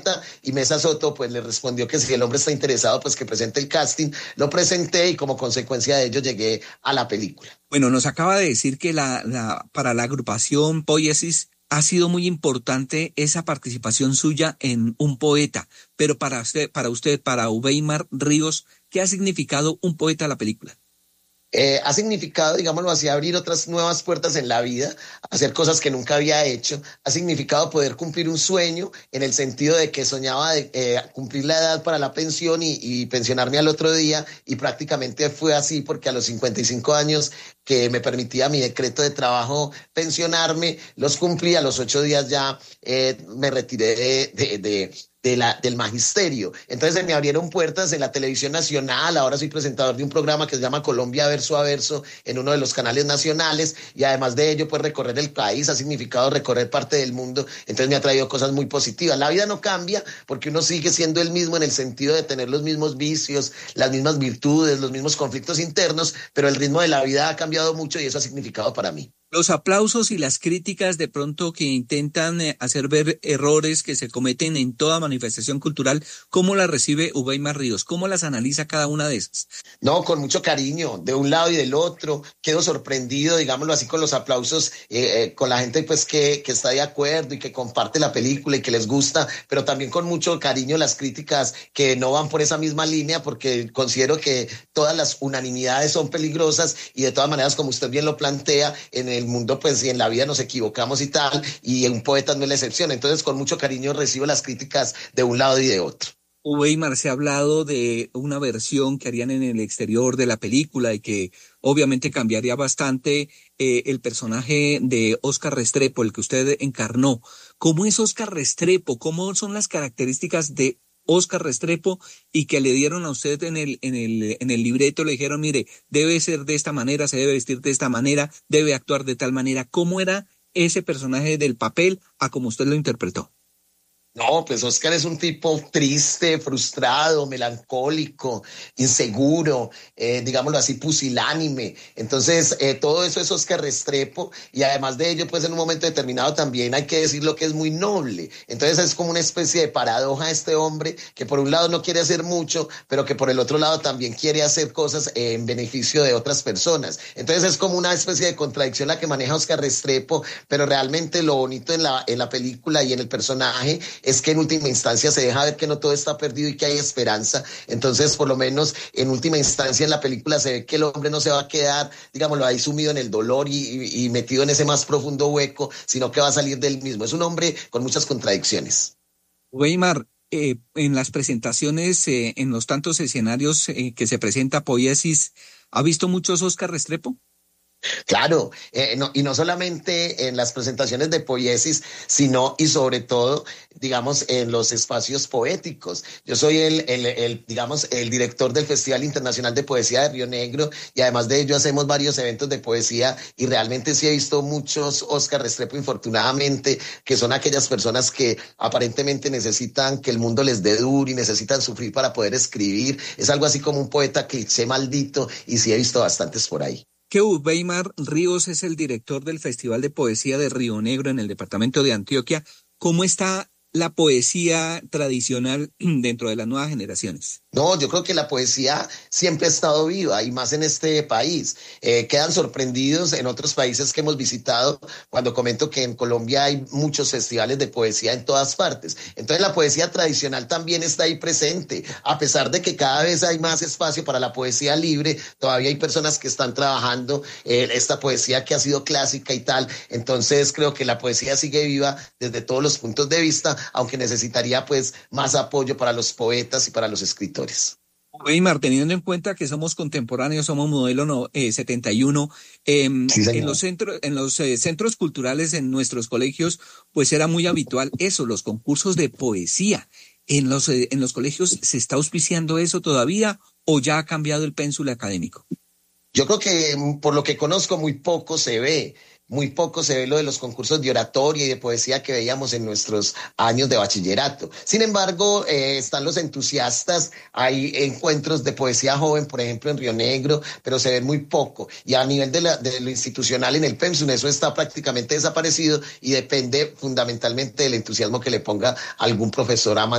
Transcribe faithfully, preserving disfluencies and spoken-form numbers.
poeta, y Mesa Soto pues le respondió que si el hombre está interesado, pues que presente el casting. Lo presenté y como consecuencia de ello llegué a la película. Bueno, nos acaba de decir que la, la, para la agrupación Poiesis ha sido muy importante esa participación suya en un poeta, pero para usted, para usted, para Uweimar Ríos, ¿qué ha significado un poeta a la película? Eh, ha significado, digámoslo así, abrir otras nuevas puertas en la vida, hacer cosas que nunca había hecho. Ha significado poder cumplir un sueño en el sentido de que soñaba de eh, cumplir la edad para la pensión y, y pensionarme al otro día, y prácticamente fue así porque a los cincuenta y cinco años que me permitía mi decreto de trabajo pensionarme, los cumplí. A los ocho días ya eh, me retiré de... de, de De la, del magisterio. Entonces se me abrieron puertas en la televisión nacional. Ahora soy presentador de un programa que se llama Colombia Verso a Verso en uno de los canales nacionales, y además de ello pues recorrer el país ha significado recorrer parte del mundo. Entonces me ha traído cosas muy positivas. La vida no cambia porque uno sigue siendo el mismo en el sentido de tener los mismos vicios, las mismas virtudes, los mismos conflictos internos, pero el ritmo de la vida ha cambiado mucho y eso ha significado para mí. Los aplausos y las críticas de pronto que intentan eh, hacer ver errores que se cometen en toda manifestación cultural, ¿cómo las recibe Uweimar Ríos? ¿Cómo las analiza cada una de esas? No, con mucho cariño, de un lado y del otro. Quedo sorprendido, digámoslo así, con los aplausos, eh, eh, con la gente pues que, que está de acuerdo y que comparte la película y que les gusta, pero también con mucho cariño las críticas que no van por esa misma línea, porque considero que todas las unanimidades son peligrosas, y de todas maneras, como usted bien lo plantea, en el mundo pues y en la vida nos equivocamos y tal, y un poeta no es la excepción. Entonces con mucho cariño recibo las críticas de un lado y de otro. Uweimar, se ha hablado de una versión que harían en el exterior de la película y que obviamente cambiaría bastante eh, el personaje de Óscar Restrepo, el que usted encarnó. ¿Cómo es Óscar Restrepo? ¿Cómo son las características de Óscar Restrepo y que le dieron a usted en el, en el, en el libreto? Le dijeron, mire, debe ser de esta manera, se debe vestir de esta manera, debe actuar de tal manera. ¿Cómo era ese personaje del papel a como usted lo interpretó? No, pues Óscar es un tipo triste, frustrado, melancólico, inseguro, eh, digámoslo así, pusilánime. Entonces, eh, todo eso es Óscar Restrepo, y además de ello, pues en un momento determinado también hay que decir lo que es muy noble. Entonces es como una especie de paradoja este hombre, que por un lado no quiere hacer mucho, pero que por el otro lado también quiere hacer cosas eh, en beneficio de otras personas. Entonces es como una especie de contradicción la que maneja Óscar Restrepo, pero realmente lo bonito en la, en la película y en el personaje es que en última instancia se deja ver que no todo está perdido y que hay esperanza. Entonces, por lo menos en última instancia en la película se ve que el hombre no se va a quedar, digámoslo, ahí sumido en el dolor y, y, y metido en ese más profundo hueco, sino que va a salir del mismo. Es un hombre con muchas contradicciones. Uweimar, eh, en las presentaciones, eh, en los tantos escenarios eh, que se presenta Poiesis, ¿ha visto muchos Óscar Restrepo? Claro, eh, no, y no solamente en las presentaciones de Poiesis, sino y sobre todo, digamos, en los espacios poéticos. Yo soy el, el, el, digamos, el director del Festival Internacional de Poesía de Río Negro, y además de ello hacemos varios eventos de poesía, y realmente sí he visto muchos Óscar Restrepo, infortunadamente, que son aquellas personas que aparentemente necesitan que el mundo les dé duro y necesitan sufrir para poder escribir. Es algo así como un poeta cliché maldito, y sí he visto bastantes por ahí. Que Uweimar Ríos es el director del Festival de Poesía de Río Negro en el departamento de Antioquia. ¿Cómo está la poesía tradicional dentro de las nuevas generaciones? No, yo creo que la poesía siempre ha estado viva, y más en este país. Eh, quedan sorprendidos en otros países que hemos visitado cuando comento que en Colombia hay muchos festivales de poesía en todas partes. Entonces la poesía tradicional también está ahí presente. A pesar de que cada vez hay más espacio para la poesía libre, todavía hay personas que están trabajando eh, esta poesía que ha sido clásica y tal. Entonces creo que la poesía sigue viva desde todos los puntos de vista, aunque necesitaría pues más apoyo para los poetas y para los escritores. Uweimar, teniendo en cuenta que somos contemporáneos, somos modelo no, eh, setenta y uno, eh, Sí, en los centros, en los eh, centros culturales, en nuestros colegios, pues era muy habitual eso, los concursos de poesía. ¿En los, eh, en los colegios se está auspiciando eso todavía o ya ha cambiado el pénsul académico? Yo creo que por lo que conozco muy poco se ve. Muy poco se ve lo de los concursos de oratoria y de poesía que veíamos en nuestros años de bachillerato. Sin embargo, eh, están los entusiastas, hay encuentros de poesía joven, por ejemplo, en Río Negro, pero se ve muy poco. Y a nivel de, la, de lo institucional en el pensum, eso está prácticamente desaparecido, y depende fundamentalmente del entusiasmo que le ponga algún profesor a